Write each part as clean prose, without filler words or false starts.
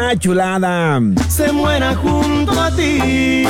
una chulada. Se muera junto a ti.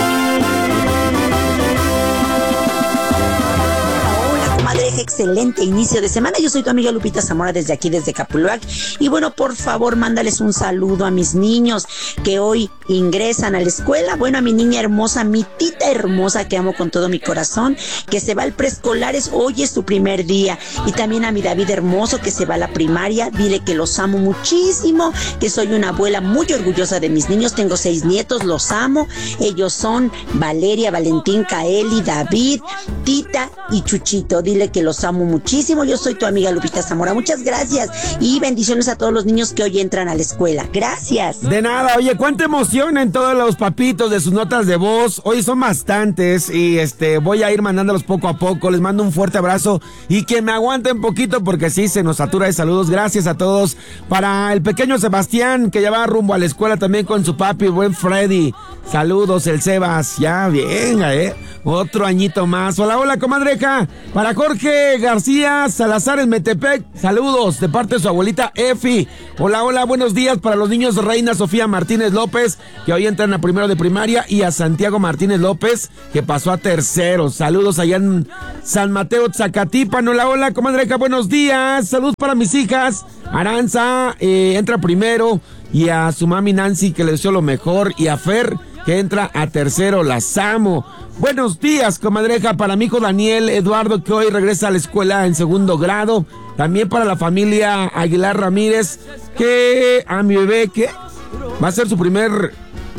Comadreja, excelente inicio de semana. Yo soy tu amiga Lupita Zamora desde aquí, desde Capuluac. Y bueno, por favor, mándales un saludo a mis niños que hoy ingresan a la escuela. Bueno, a mi niña hermosa, mi tita hermosa, que amo con todo mi corazón, que se va al preescolar, hoy es su primer día. Y también a mi David hermoso, que se va a la primaria. Dile que los amo muchísimo, que soy una abuela muy orgullosa de mis niños. Tengo 6 nietos, los amo. Ellos son Valeria, Valentín, Kaeli, David, Tita y Chuchito. Dile que los amo muchísimo. Yo soy tu amiga Lupita Zamora. Muchas gracias y bendiciones a todos los niños que hoy entran a la escuela. Gracias. De nada. Oye, cuánta emoción en todos los papitos de sus notas de voz. Hoy son bastantes y voy a ir mandándolos poco a poco. Les mando un fuerte abrazo y que me aguanten poquito porque sí se nos satura de saludos. Gracias a todos. Para el pequeño Sebastián, que ya va rumbo a la escuela también con su papi, buen Freddy. Saludos, el Sebas. Ya, bien, otro añito más. Hola, hola, comadreja. Para Jorge García Salazar en Metepec. Saludos de parte de su abuelita Efi. Hola, hola, buenos días para los niños Reina Sofía Martínez López, que hoy entran a primero de primaria, y a Santiago Martínez López, que pasó a tercero. Saludos allá en San Mateo, Zacatipan. Hola, hola, comadreja, buenos días. Saludos para mis hijas. Aranza entra primero, y a su mami Nancy, que le deseo lo mejor, y a Fer, que entra a tercero. Las amo. Buenos días, comadreja, para mi hijo Daniel Eduardo, que hoy regresa a la escuela en segundo grado. También para la familia Aguilar Ramírez, que a mi bebé, que va a ser su primer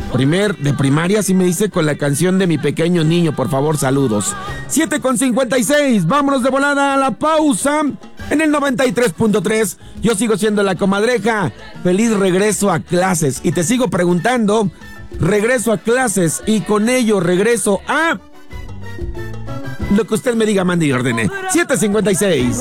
de primaria, así me dice, con la canción de Mi Pequeño Niño. Por favor, saludos. 7:56, vámonos de volada a la pausa. En el 93.3, yo sigo siendo la comadreja. Feliz regreso a clases. Y te sigo preguntando, regreso a clases y con ello regreso a lo que usted me diga, mande y ordene. 7:56.